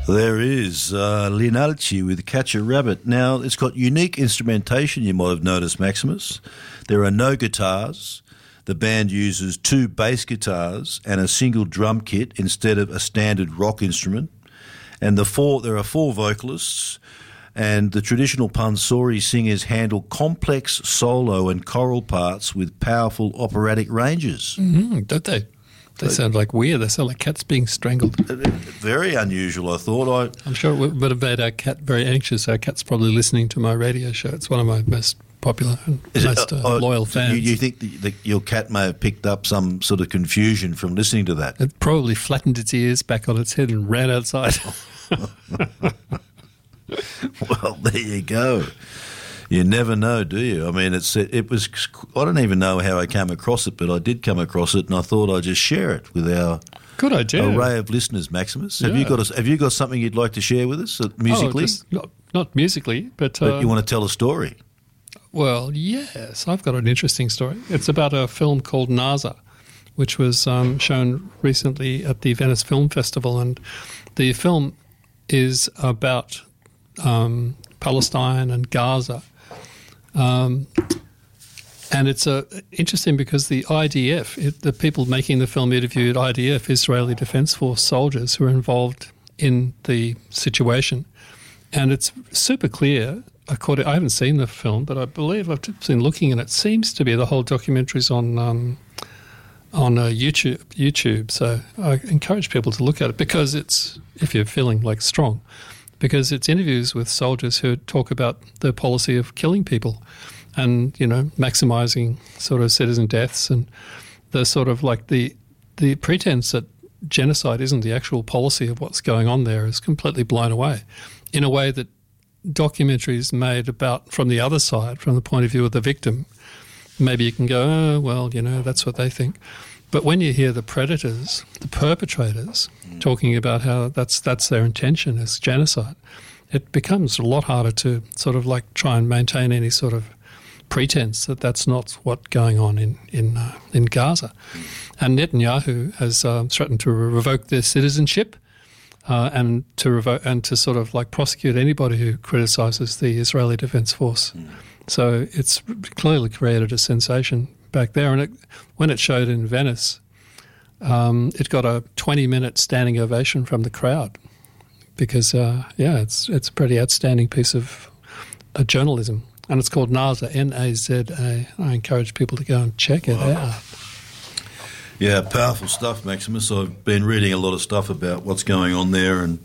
There is Linalchi with Catch a Rabbit. Now, it's got unique instrumentation, you might have noticed, Maximus. There are no guitars. The band uses 2 bass guitars and a single drum kit instead of a standard rock instrument. And there are 4 vocalists, and the traditional Pansori singers handle complex solo and choral parts with powerful operatic ranges. Mm-hmm, don't they? They sound like weird. They sound like cats being strangled. Very unusual, I thought. I'm sure it would have made our cat very anxious. Our cat's probably listening to my radio show. It's one of my most popular and most loyal fans. You think that your cat may have picked up some sort of confusion from listening to that? It probably flattened its ears back on its head and ran outside. Well, there you go. You never know, do you? I mean, it was. I don't even know how I came across it, but I did come across it, and I thought I'd just share it with our good idea array of listeners. Maximus, have you got something you'd like to share with us musically? Not musically, but you want to tell a story? Well, yes, I've got an interesting story. It's about a film called NASA, which was shown recently at the Venice Film Festival, and the film is about Palestine and Gaza. And it's interesting because the IDF, the people making the film interviewed IDF, Israeli Defense Force soldiers who are involved in the situation. And it's super clear. I haven't seen the film, but I believe I've been looking, and it seems to be the whole documentary's on YouTube. So I encourage people to look at it because it's, if you're feeling like strong, because it's interviews with soldiers who talk about the policy of killing people and, maximising sort of citizen deaths, and the sort of like the pretense that genocide isn't the actual policy of what's going on there is completely blown away in a way that documentaries made about from the other side, from the point of view of the victim, maybe you can go, oh, well, that's what they think. But when you hear the predators, the perpetrators, talking about how that's their intention is genocide, it becomes a lot harder to sort of like try and maintain any sort of pretense that that's not what's going on in Gaza. And Netanyahu has threatened to revoke their citizenship and to sort of like prosecute anybody who criticises the Israeli Defense Force. So it's clearly created a sensation back there. And when it showed in Venice, it got a 20-minute standing ovation from the crowd because, it's a pretty outstanding piece of journalism. And it's called NASA, N-A-Z-A. I encourage people to go and check it out. Yeah, powerful stuff, Maximus. I've been reading a lot of stuff about what's going on there, and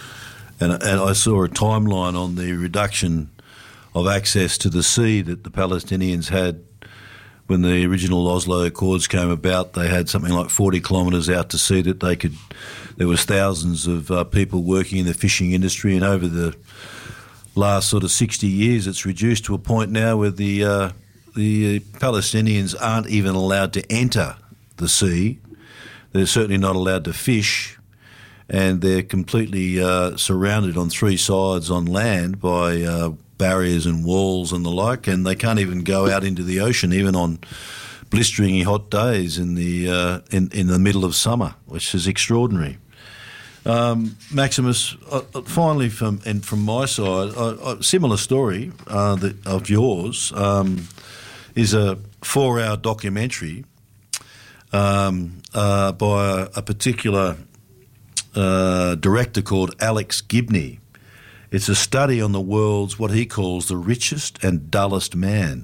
I saw a timeline on the reduction of access to the sea that the Palestinians had when the original Oslo Accords came about. They had something like 40 kilometres out to sea that they could. There was thousands of people working in the fishing industry, and over the last sort of 60 years, it's reduced to a point now where the Palestinians aren't even allowed to enter the sea. They're certainly not allowed to fish, and they're completely surrounded on 3 sides on land by barriers and walls and the like, and they can't even go out into the ocean, even on blisteringly hot days in the middle of summer, which is extraordinary. Maximus, finally, from my side, a similar story of yours is a 4-hour documentary by a particular director called Alex Gibney. It's a study on the world's, what he calls, the richest and dullest man.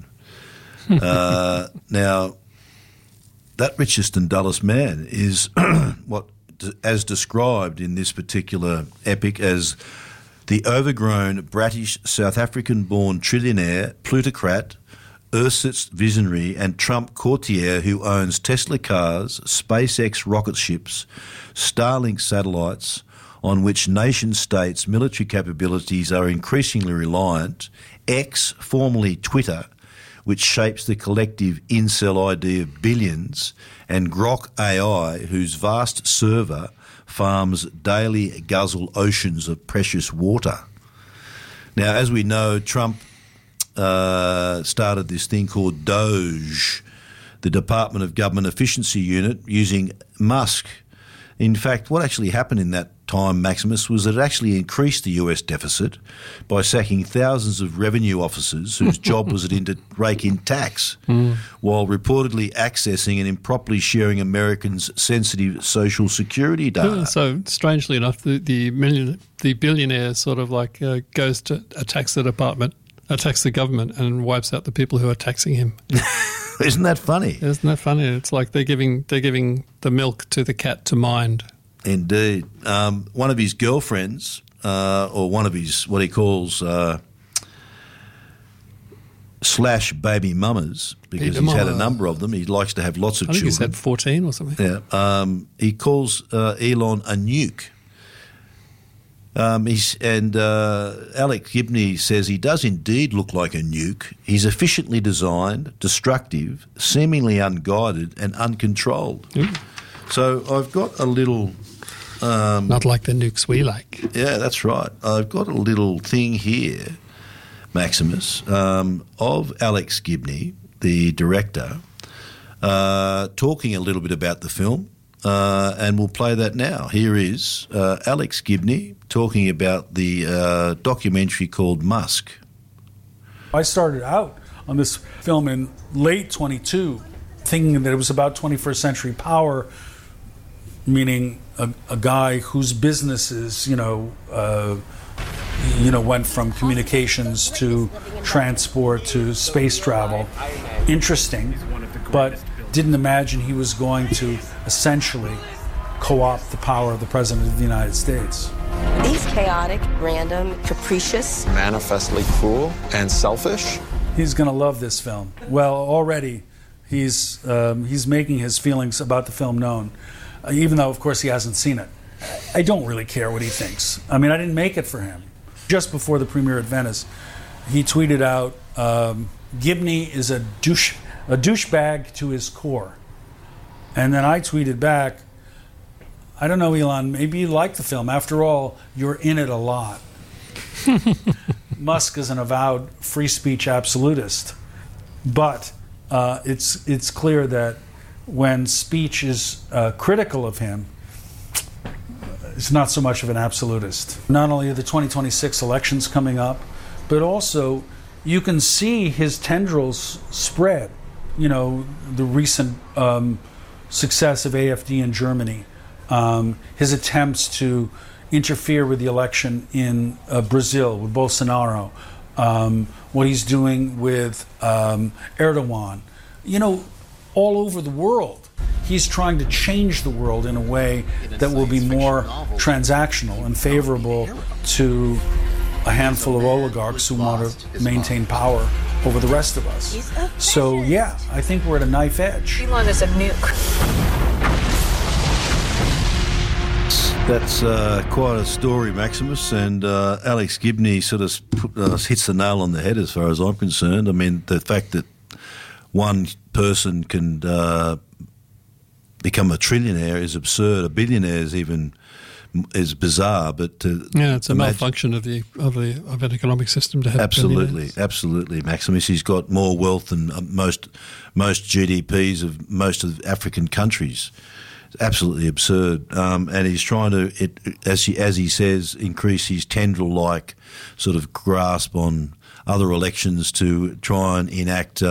Now, that richest and dullest man is as described in this particular epic as the overgrown, brattish, South African-born trillionaire, plutocrat, ersatz visionary and Trump courtier who owns Tesla cars, SpaceX rocket ships, Starlink satellites, on which nation-states' military capabilities are increasingly reliant, X, formerly Twitter, which shapes the collective incel ID of billions, and Grok AI, whose vast server farms daily guzzle oceans of precious water. Now, as we know, Trump started this thing called DOGE, the Department of Government Efficiency Unit, using Musk In fact, what actually happened in that time, Maximus, was that it actually increased the US deficit by sacking thousands of revenue officers whose job was to rake in tax, while reportedly accessing and improperly sharing Americans' sensitive social security data. So, strangely enough, the billionaire sort of like goes to attacks the department, attacks the government, and wipes out the people who are taxing him. Isn't that funny? Isn't that funny? It's like they're giving the milk to the cat to mind. Indeed. One of his girlfriends, or one of his, what he calls slash baby mamas, because he's had a number of them. He likes to have lots of children. I think he's had 14 or something. Yeah. He calls Elon a nuke. Alex Gibney says he does indeed look like a nuke. He's efficiently designed, destructive, seemingly unguided and uncontrolled. So I've got a little... Not like the nukes we like. Yeah, that's right. I've got a little thing here, Maximus, of Alex Gibney, the director, talking a little bit about the film, and we'll play that now. Here is Alex Gibney talking about the documentary called Musk. I started out on this film in late 22, thinking that it was about 21st century power, meaning a guy whose businesses, went from communications to transport to space travel. Interesting, but didn't imagine he was going to essentially co-opt the power of the President of the United States. He's chaotic, random, capricious, manifestly cruel and selfish. He's going to love this film. Well, already he's making his feelings about the film known, even though, of course, he hasn't seen it. I don't really care what he thinks. I mean, I didn't make it for him. Just before the premiere at Venice, he tweeted out, Gibney is a douchebag to his core. And then I tweeted back, I don't know, Elon, maybe you like the film. After all, you're in it a lot. Musk is an avowed free speech absolutist. But it's clear that when speech is critical of him, it's not so much of an absolutist. Not only are the 2026 elections coming up, but also you can see his tendrils spread. The recent success of AfD in Germany, his attempts to interfere with the election in Brazil with Bolsonaro, what he's doing with Erdogan. All over the world, he's trying to change the world in a way that will be more transactional and favorable to a handful of oligarchs who want to maintain power over the rest of us. So, yeah, I think we're at a knife edge. Elon is a nuke. That's quite a story, Maximus, and Alex Gibney sort of hits the nail on the head as far as I'm concerned. I mean, the fact that one person can become a trillionaire is absurd. A billionaire is bizarre, but it's a malfunction of an economic system to have absolutely, Maximus. He's got more wealth than most GDPs of most of African countries. It's absolutely absurd, and he's trying to, as he says, increase his tendril-like sort of grasp on other elections to try and enact